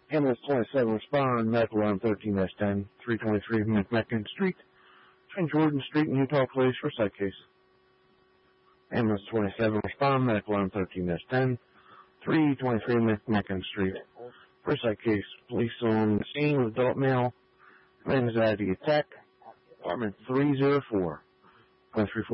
Ambulance 27 respond, medical line 13-10, 323 McMecken Street, between Jordan Street and Utah Place for site case. Ambulance 27 respond, medical line 13-10, 323 McMecken Street, for site case. Police on the scene with adult male, anxiety attack, apartment 304, 23